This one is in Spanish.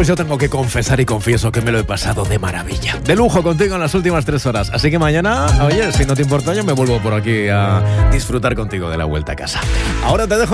Pues yo tengo que confesar y confieso que me lo he pasado de maravilla. De lujo contigo en las últimas 3 horas. Así que mañana, oye, si no te importa, yo me vuelvo por aquí a disfrutar contigo de la vuelta a casa. Ahora te dejo